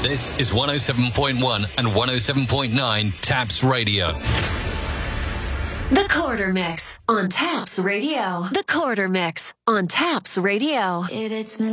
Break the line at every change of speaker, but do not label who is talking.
This is 107.1 and 107.9 Taps Radio.
The Quarter Mix on Taps Radio. The Quarter Mix on Taps Radio.
It's me.